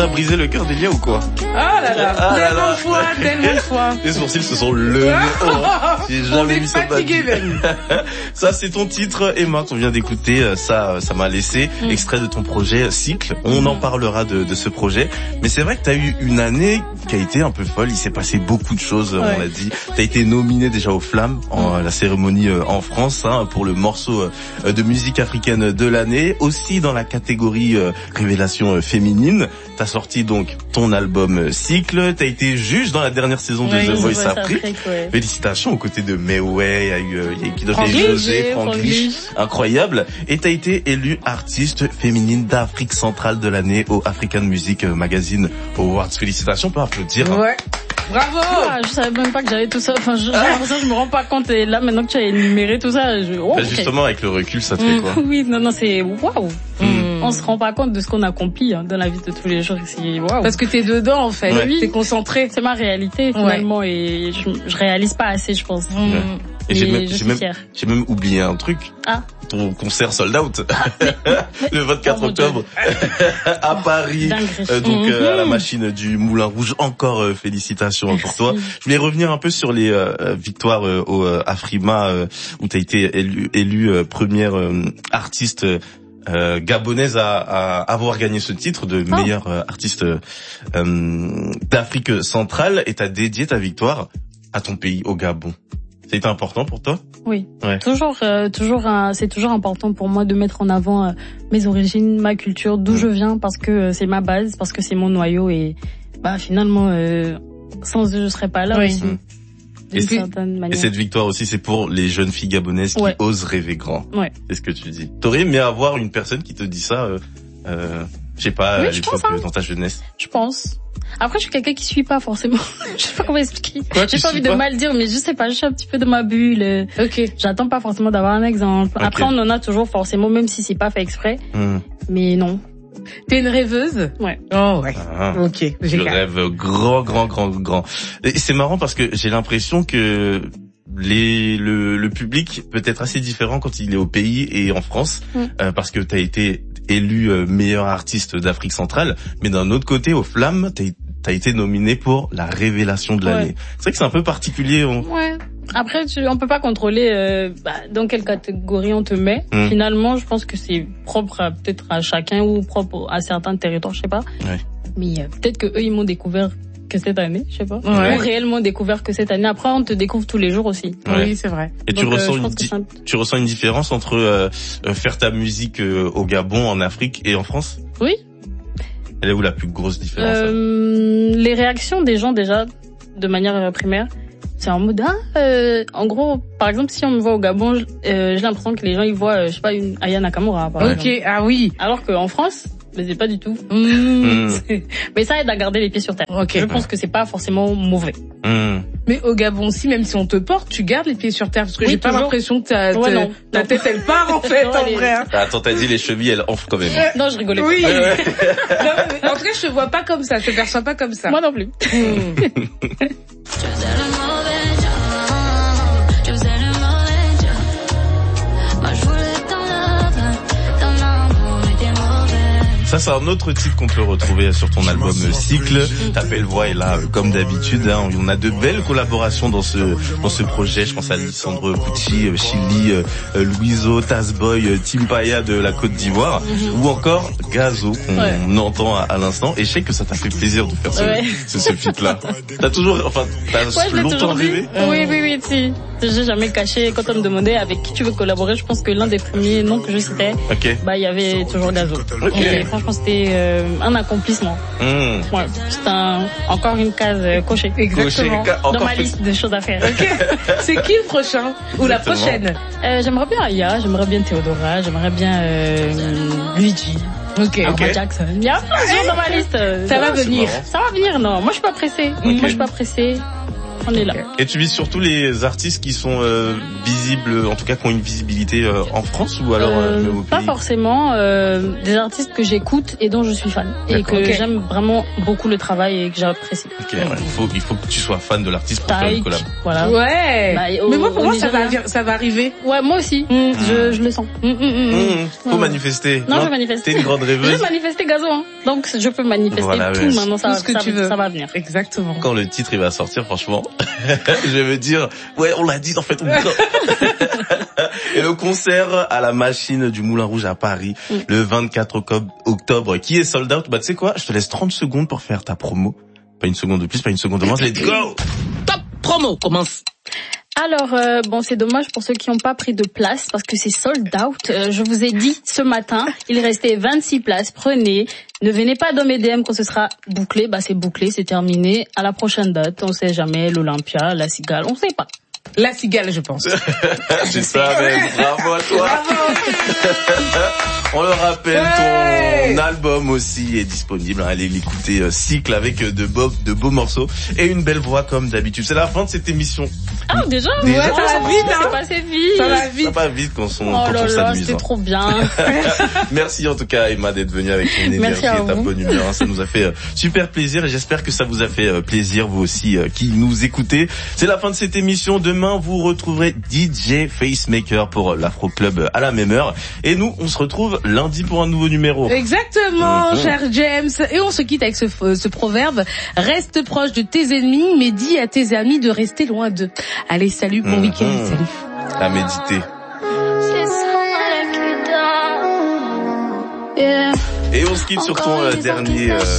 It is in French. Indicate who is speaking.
Speaker 1: titre a brisé le cœur d'Elia ou quoi?
Speaker 2: Ah là là, tellement de fois.
Speaker 1: Les sourcils se sont levés. J'ai jamais vu ça. Ça, c'est ton titre, Emma, qu'on vient d'écouter. Ça m'a laissé. Extrait de ton projet Cycle. On en parlera de ce projet. Mais c'est vrai que t'as eu une année qui a été un peu folle. Il s'est passé beaucoup de choses, on l'a dit. T'as été nominé déjà aux Flammes, la cérémonie en France, pour le morceau de musique africaine de l'année. Aussi dans la catégorie révélation féminine. T'as sorti donc ton album Cycle. T'as été juge dans la dernière saison de The Voice Afrique. Félicitations aux côtés de Meway, il y a eu qui d'autre, José, Franglish. Incroyable. Et t'as été élue artiste féminine d'Afrique centrale de l'année au African Music Magazine Awards. Félicitations, on peut applaudir.
Speaker 2: Ouais. Bravo!
Speaker 3: Je savais même pas que j'avais tout ça. Enfin, j'ai l'impression que je me rends pas compte. Et là, maintenant que tu as énuméré tout ça,
Speaker 1: justement, avec le recul, ça te fait quoi?
Speaker 3: Oui, non, c'est waouh. On se rend pas compte de ce qu'on accomplit dans la vie de tous les jours ici. Waouh.
Speaker 2: Parce que t'es dedans, en fait.
Speaker 3: Oui.
Speaker 2: T'es concentré.
Speaker 3: C'est ma réalité, finalement, et je réalise pas assez, je pense.
Speaker 1: Et j'ai même oublié un truc. Ton concert sold out. Le 24 octobre. À Paris. Donc, à la machine du Moulin Rouge. Encore, félicitations pour toi. Je voulais revenir un peu sur les, victoires, au Afrima, où t'as été élu première, artiste, gabonaise à avoir gagné ce titre de meilleure artiste d'Afrique centrale, et t'as dédié ta victoire à ton pays, au Gabon. C'était important pour toi?
Speaker 3: Oui. Toujours, c'est toujours important pour moi de mettre en avant mes origines, ma culture, d'où je viens, parce que c'est ma base, parce que c'est mon noyau, et finalement, sans eux, je serais pas là aussi.
Speaker 1: Et cette victoire aussi, c'est pour les jeunes filles gabonaises qui osent rêver grand. C'est ce que tu dis. T'aurais aimé avoir une personne qui te dit ça, je sais pas, à l'époque, dans ta jeunesse?
Speaker 3: Je pense. Après, je suis quelqu'un qui suit pas forcément. Je sais pas comment expliquer. J'ai pas envie de mal dire, mais je sais pas, je suis un petit peu de ma bulle. J'attends pas forcément d'avoir un exemple. Après, on en a toujours forcément, même si c'est pas fait exprès. Mais non.
Speaker 2: T'es une rêveuse?
Speaker 3: Ouais.
Speaker 2: Oh ouais. Ok.
Speaker 1: Je rêve grand. Et c'est marrant parce que j'ai l'impression que le public peut être assez différent quand il est au pays et en France, parce que t'as été élu meilleur artiste d'Afrique centrale, mais d'un autre côté, aux Flammes, t'as été nominé pour la révélation de l'année. C'est vrai que c'est un peu particulier.
Speaker 3: Après, on peut pas contrôler dans quelle catégorie on te met. Finalement, je pense que c'est propre peut-être à chacun ou propre à certains territoires, je sais pas. Mais peut-être que eux ils m'ont découvert que cette année, je sais pas. Ou réellement découvert que cette année. Après, on te découvre tous les jours aussi.
Speaker 2: Oui, c'est vrai.
Speaker 1: Et donc, tu ressens une différence entre faire ta musique au Gabon, en Afrique et en France?
Speaker 3: Oui.
Speaker 1: Elle est où la plus grosse différence?
Speaker 3: Les réactions des gens déjà, de manière primaire, c'est en mode en gros, par exemple, si on me voit au Gabon, j'ai l'impression que les gens ils voient, je sais pas, une Aya Nakamura. Par exemple.
Speaker 2: Oui.
Speaker 3: Alors qu'en France, mais c'est pas du tout. Mais ça aide à garder les pieds sur terre. Je pense que c'est pas forcément mauvais.
Speaker 2: Mais au Gabon aussi, même si on te porte, tu gardes les pieds sur terre, parce que j'ai pas l'impression que ta tête elle part en fait, en vrai.
Speaker 1: Attends, t'as dit les chevilles elles enflent quand même.
Speaker 3: Non, je rigolais.
Speaker 2: Oui. Non, mais en tout cas, je te vois pas comme ça, je te perçois pas comme ça.
Speaker 3: Moi non plus.
Speaker 1: Ça, c'est un autre titre qu'on peut retrouver sur ton album Cycle. Ta belle voix est là, comme d'habitude. On a de belles collaborations dans ce projet. Je pense à Lissandre Pucci, Chili, Louiso, Tazboy, Timpaya de la Côte d'Ivoire, ou encore Gazo qu'on entend à l'instant. Et je sais que ça t'a fait plaisir de faire ce feat-là. T'as longtemps rêvé?
Speaker 3: Oui, si. J'ai jamais caché quand on me demandait avec qui tu veux collaborer. Je pense que l'un des premiers noms que je citais, il y avait toujours Gazo. Et franchement, c'était un accomplissement. C'était encore une case cochée.
Speaker 2: Exactement.
Speaker 3: Dans ma liste de choses à faire.
Speaker 2: C'est qui le prochain? Ou la prochaine?
Speaker 3: J'aimerais bien Aya, j'aimerais bien Théodora, j'aimerais bien Luigi. Jackson. Il y a plein de choses dans ma liste.
Speaker 2: Ça va venir.
Speaker 3: Ça va venir, non. Moi, je suis pas pressée. on est là.
Speaker 1: Et tu vises surtout les artistes qui sont visibles, en tout cas qui ont une visibilité en France ou alors même au pays?
Speaker 3: Pas forcément, des artistes que j'écoute et dont je suis fan. Et que j'aime vraiment beaucoup le travail et que j'apprécie.
Speaker 1: Ok, il faut que tu sois fan de l'artiste pour faire une collab.
Speaker 3: Voilà.
Speaker 2: Ouais. Mais moi pour moi ça va arriver.
Speaker 3: Ouais, moi aussi. Je le sens.
Speaker 1: Faut manifester.
Speaker 3: Non, je vais manifester.
Speaker 1: T'es une grande rêveuse.
Speaker 3: Je vais manifester Gazo, hein. Donc je peux manifester tout maintenant, ça va venir.
Speaker 2: Exactement.
Speaker 1: Quand le titre il va sortir, franchement, je vais me dire, ouais, on l'a dit en fait. Et le concert à la Machine du Moulin Rouge à Paris, le 24 octobre, qui est sold out. Bah tu sais quoi, je te laisse 30 secondes pour faire ta promo. Pas une seconde de plus, pas une seconde de moins. Let's go.
Speaker 4: Top promo commence.
Speaker 3: Alors, c'est dommage pour ceux qui n'ont pas pris de place parce que c'est sold out. Je vous ai dit ce matin, il restait 26 places. Prenez. Ne venez pas dans mes DM quand ce sera bouclé. Bah, c'est bouclé, c'est terminé. À la prochaine date, on sait jamais, l'Olympia, la Cigale, on sait pas.
Speaker 2: La Cigale, je pense.
Speaker 1: C'est ça, mec. Bravo à toi. On le rappelle, ton album aussi est disponible. Allez l'écouter, Cycle, avec de beaux morceaux et une belle voix comme d'habitude. C'est la fin de cette émission.
Speaker 3: Ah, déjà?
Speaker 2: Ouais, ça va vite, hein.
Speaker 3: C'est passé vite.
Speaker 2: Ça va vite.
Speaker 1: Ça va vite quand on
Speaker 3: s'amuse. C'était trop bien.
Speaker 1: Merci en tout cas, Emma, d'être venue avec ton énergie et ta bonne humeur. Ça nous a fait super plaisir et j'espère que ça vous a fait plaisir, vous aussi, qui nous écoutez. C'est la fin de cette émission. Demain, vous retrouverez DJ Facemaker pour l'Afro Club à la même heure. Et nous, on se retrouve lundi pour un nouveau numéro.
Speaker 2: Exactement, cher James. Et on se quitte avec ce proverbe. Reste proche de tes ennemis, mais dis à tes amis de rester loin d'eux. Allez, salut, bon week-end, salut.
Speaker 1: À méditer. Et on se quitte sur ton dernier